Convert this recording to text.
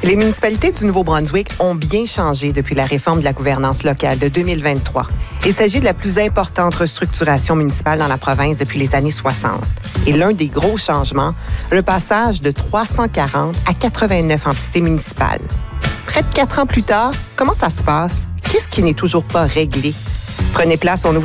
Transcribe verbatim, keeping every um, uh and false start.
Les municipalités du Nouveau-Brunswick ont bien changé depuis la réforme de la gouvernance locale de deux mille vingt-trois. Il s'agit de la plus importante restructuration municipale dans la province depuis les années soixante. Et l'un des gros changements, le passage de trois cent quarante à quatre-vingt-neuf entités municipales. Près de quatre ans plus tard, comment ça se passe? Qu'est-ce qui n'est toujours pas réglé? Prenez place, on ouvre